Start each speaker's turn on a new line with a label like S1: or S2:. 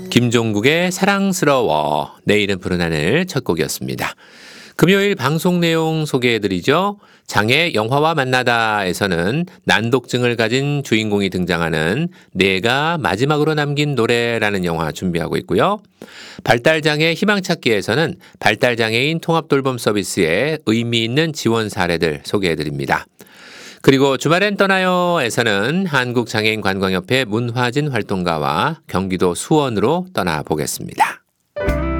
S1: 김종국의 사랑스러워, 내일은 푸른 하늘 첫 곡이었습니다. 금요일 방송 내용 소개해드리죠. 장애 영화와 만나다에서는 난독증을 가진 주인공이 등장하는 내가 마지막으로 남긴 노래라는 영화 준비하고 있고요. 발달장애 희망찾기에서는 발달장애인 통합돌봄 서비스의 의미 있는 지원 사례들 소개해드립니다. 그리고 주말엔 떠나요에서는 한국장애인관광협회 문화진 활동가와 경기도 수원으로 떠나보겠습니다.